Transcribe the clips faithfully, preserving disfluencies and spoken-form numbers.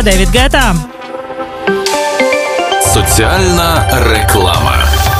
Девід Гетта. Соціальна реклама.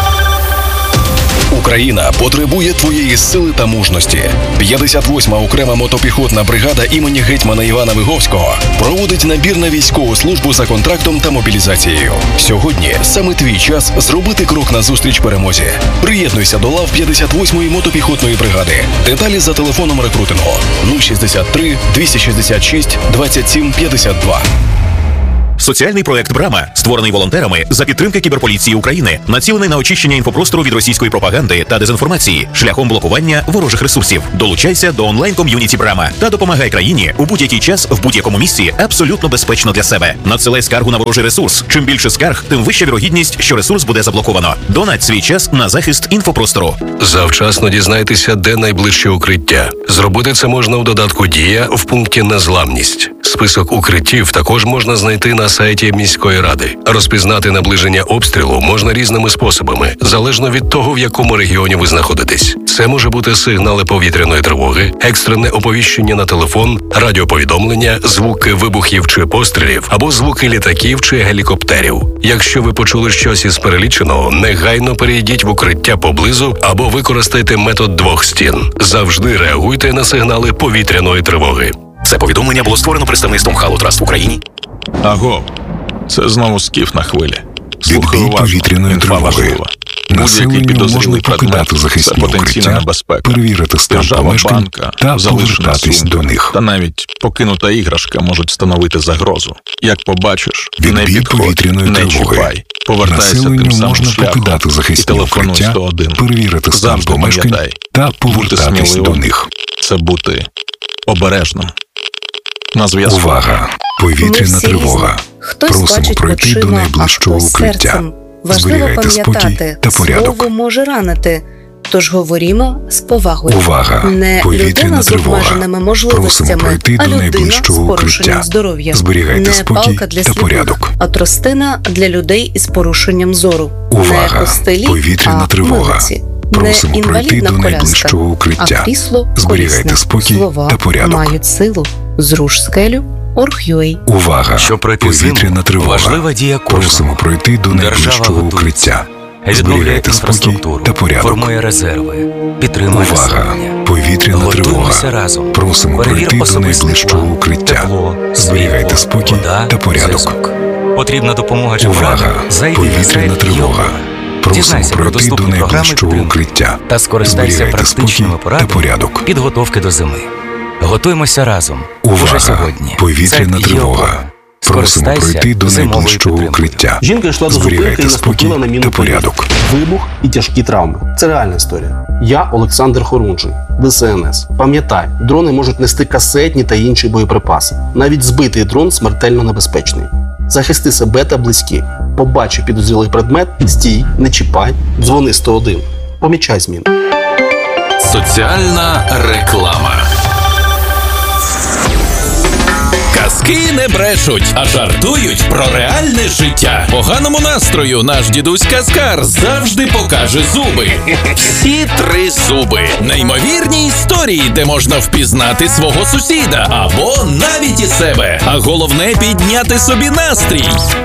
Україна потребує твоєї сили та мужності. п'ятдесят восьма окрема мотопіхотна бригада імені гетьмана Івана Виговського проводить набір на військову службу за контрактом та мобілізацією. Сьогодні саме твій час зробити крок назустріч перемозі. Приєднуйся до лав п'ятдесят восьмої мотопіхотної бригади. Деталі за телефоном рекрутингу нуль шістдесят три двісті шістдесят шість двадцять сім п'ятдесят два. Соціальний проект «Брама», створений волонтерами за підтримки Кіберполіції України, націлений на очищення інфопростору від російської пропаганди та дезінформації шляхом блокування ворожих ресурсів. Долучайся до онлайн-ком'юніті «Брама» та допомагай країні у будь-який час, в будь-якому місці, абсолютно безпечно для себе. Надсилай скаргу на ворожий ресурс. Чим більше скарг, тим вища вірогідність, що ресурс буде заблоковано. Донать свій час на захист інфопростору. Завчасно дізнайтеся, де найближче укриття. Зробити це можна у додатку «Дія» в пункті «Незламність». Список укриттів також можна знайти на сайті міської ради. Розпізнати наближення обстрілу можна різними способами, залежно від того, в якому регіоні ви знаходитесь. Це може бути сигнали повітряної тривоги, екстрене оповіщення на телефон, радіоповідомлення, звуки вибухів чи пострілів, або звуки літаків чи гелікоптерів. Якщо ви почули щось із переліченого, негайно перейдіть в укриття поблизу або використайте метод двох стін. Завжди реагуйте на сигнали повітряної тривоги. Це повідомлення було створено представництвом Халу Траст в Україні. Аго, це знову скіф на хвилі. Відбій повітряної тривоги. Населенню можна покидати захисні укриття, перевірити стан помешкань та повертатись до них. Та навіть покинута іграшка можуть становити загрозу. Як побачиш, не Відбій підходь, повітряної не тривоги. чіпай. Повертайся тим Населенню самим можна шляхом покидати і захисні телефонуй укриття, сто один. перевірити стан Завжди помешкань пам'ятай, та бути повертатись до сміливим них. це бути обережним. На зв'язку. Увага! Повітряна тривога. Просимо пройти до найближчого укриття. Важливо Зберігайте спокій пам'ятати, та порядок. слово може ранити, тож говоримо з повагою. Увага! Не Повітряна людина з тривога. обмеженими Просимо можливостями, пройти а до людина з найближчого порушенням укриття. здоров'я. Зберігайте Не спокій палка для та сліпих, порядок. а тростина для людей із порушенням зору. Увага! Не костелі, Повітряна а тривога. милиці. Просимо Не пройти інвалідна до коляска, найближчого укриття. а крісло Зберігайте колісне. спокій Слова та порядок. мають силу. Зруш скелю. Орг.ua. Увага! Щоб пройти зиму, Повітряна тривога. важлива дія кожного. Просимо пройти до Держава найближчого готується. укриття. Відновлює Зберігайте спокій інфраструктуру, та порядок. формує резерви, підтримує Увага! населення. Повітряна Готуємося тривога. разом. Просимо Перевір пройти до особистий найближчого план, укриття. тепло, Зберігайте світло, спокій вода, та порядок. зв'язок. Потрібна допомога чи порада? Увага! Зайди на Повітряна сайт тривога. Йова. Просимо Дізнайся про пройти до доступні програми найближчого підтримки укриття. та скористайся Зберігайте спокій практичними та порадами порядок. підготовки до зими. Готуємося разом. Уже Увага! сьогодні. Повітряна Сайт тривога. Йова. Просимо Скористайся пройти до зимовою найближчого підтримкою. укриття. Жінка йшла до зупинки і Зберігайте спокій наступила на міну та порядок. Вибух і тяжкі травми. Це реальна історія. Я Олександр Хорунжий, ДСНС. Пам'ятай, дрони можуть нести касетні та інші боєприпаси. Навіть збитий дрон смертельно небезпечний. Захисти себе та близьких. Побачив підозрілий предмет, стій, не чіпай, дзвони сто один. Помічай зміни. Соціальна реклама. Казки не брешуть, а жартують про реальне життя. Поганому настрою наш дідусь Казкар завжди покаже зуби. Всі три зуби. Неймовірні історії, де можна впізнати свого сусіда або навіть і себе. А головне — підняти собі настрій.